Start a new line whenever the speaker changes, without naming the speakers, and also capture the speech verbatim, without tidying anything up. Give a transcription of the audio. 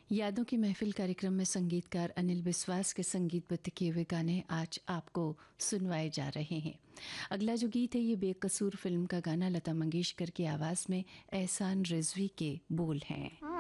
यादों की महफिल कार्यक्रम में संगीतकार अनिल बिस्वास के संगीतबद्ध किए हुए गाने आज आपको सुनवाए जा रहे हैं। अगला जो गीत है ये बेकसूर फिल्म का गाना, लता मंगेशकर की आवाज़ में एहसान रिजवी के बोल हैं।